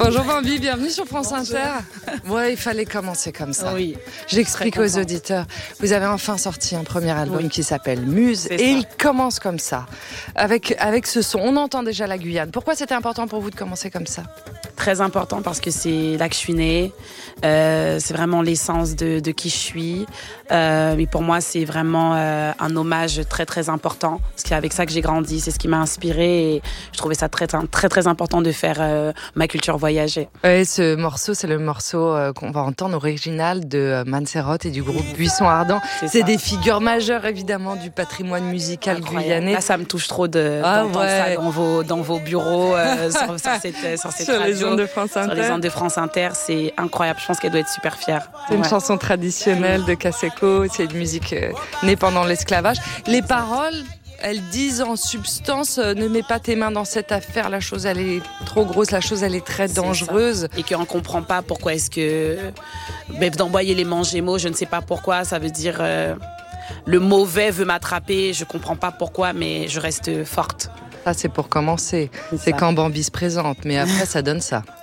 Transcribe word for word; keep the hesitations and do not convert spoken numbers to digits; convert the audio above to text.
Bonjour Bambi, bienvenue sur France Inter. Ouais, il fallait commencer comme ça. Oui. J'explique aux auditeurs. Vous avez enfin sorti un premier album oui. qui s'appelle Muse. C'est et ça. Il commence comme ça, avec, avec ce son. On entend déjà la Guyane. Pourquoi c'était important pour vous de commencer comme ça ? Très important parce que c'est là que je suis née. Euh, c'est vraiment l'essence de, de qui je suis. Euh, mais pour moi, c'est vraiment euh, un hommage très très important. Parce que c'est avec ça que j'ai grandi, c'est ce qui m'a inspirée. Et je trouvais ça très très très important de faire euh, ma culture voyager. Et ce morceau, c'est le morceau euh, qu'on va entendre original de euh, Mancerotte et du groupe Buisson Ardent. C'est, c'est des figures majeures évidemment du patrimoine musical Incroyable. guyanais. Là, ça me touche trop de ah, d'entendre ouais. ça dans vos dans vos bureaux euh, sur, sur cette sur cette sur radio, les ondes de France Inter. Sur les ondes de France Inter, c'est incroyable. Je pense qu'elle doit être super fière. C'est une ouais. chanson traditionnelle de Kaseko. C'est une musique euh, née pendant l'esclavage. Les paroles, elles disent en substance euh, ne mets pas tes mains dans cette affaire, la chose elle est trop grosse, la chose elle est très dangereuse. Et qu'on ne comprend pas pourquoi est-ce que ben, d'envoyer les mangements, je ne sais pas pourquoi, ça veut dire euh, le mauvais veut m'attraper, je ne comprends pas pourquoi, mais je reste forte. Ça c'est pour commencer, c'est, c'est quand Bambi se présente, mais après ça donne ça.